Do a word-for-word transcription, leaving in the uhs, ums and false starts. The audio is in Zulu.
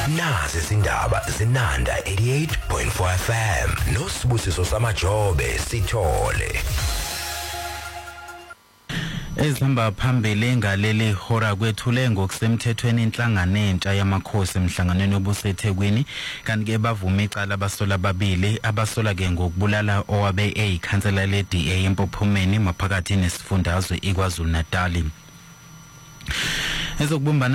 Nazi izindaba zinanda eighty-eight point four F M. Nosibusiso Samajobe sithole. Ezihamba phambili ngaleli hora kwethule ngokusemthethweni inhlangano entsha yamakhosi emhlanganweni obusethekwini kanti ke bavuma icala abasola ababili abasola ke ngokubulala owabe eyikhansela le D A empophomeni maphakathi nesifundazwe iKwaZulu Natal. Ezokubumbana